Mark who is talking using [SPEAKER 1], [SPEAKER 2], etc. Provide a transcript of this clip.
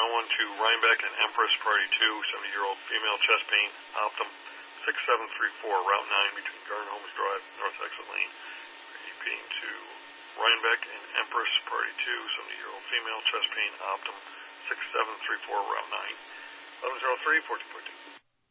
[SPEAKER 1] to Rhinebeck and Empress, Priority 2, 70-year-old female, chest pain, Optum, 6734, Route 9 between Garden Homes Drive and North Exit Lane. Repeating to Rhinebeck and Empress, Priority 2, 70-year-old female, chest pain, Optum, 6734, Route 9, 1103, 14.2.